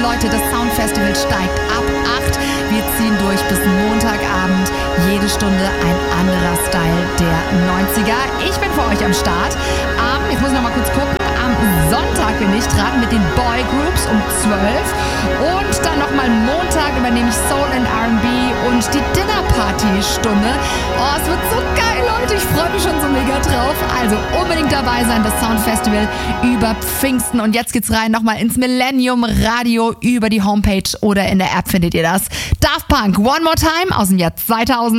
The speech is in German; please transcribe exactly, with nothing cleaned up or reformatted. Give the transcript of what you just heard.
Leute, das Soundfestival steigt ab acht. Wir ziehen durch bis Montagabend. Jede Stunde ein anderer Style der neunziger. Ich bin für euch am Start. Um, jetzt muss ich noch mal kurz gucken. Am Sonntag bin ich dran mit den Boy Groups um zwölf. Und dann nochmal Montag übernehme ich Soul and R and B und die Dinner-Party-Stunde. Oh, es wird so geil, Leute. Ich freue mich schon so mega drauf. Also unbedingt dabei sein, das Soundfestival über Pfingsten. Und jetzt geht's rein nochmal ins Millennium Radio über die Homepage oder in der App findet ihr das. Daft Punk, One More Time aus dem Jahr zweitausend.